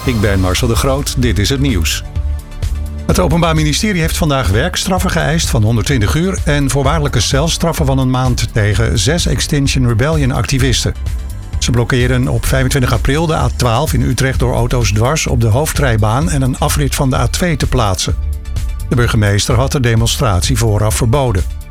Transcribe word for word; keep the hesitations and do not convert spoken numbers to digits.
Ik ben Marcel de Groot, dit is het nieuws. Het Openbaar Ministerie heeft vandaag werkstraffen geëist van honderdtwintig uur... en voorwaardelijke celstraffen van een maand tegen zes Extinction Rebellion-activisten. Ze blokkeerden op vijfentwintig april de A twaalf in Utrecht door auto's dwars op de hoofdrijbaan... en een afrit van de A twee te plaatsen. De burgemeester had de demonstratie vooraf verboden.